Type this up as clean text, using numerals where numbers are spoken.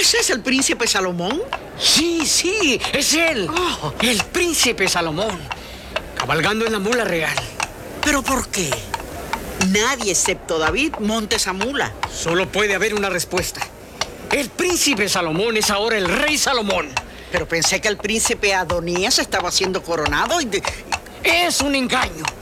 ¿Ese es el príncipe Salomón? Sí, es él. Oh. El príncipe Salomón, cabalgando en la mula real. ¿Pero por qué? Nadie excepto David monta esa mula. Solo puede haber una respuesta. El príncipe Salomón es ahora el rey Salomón. Pero pensé que el príncipe Adonías estaba siendo coronado y... Es un engaño.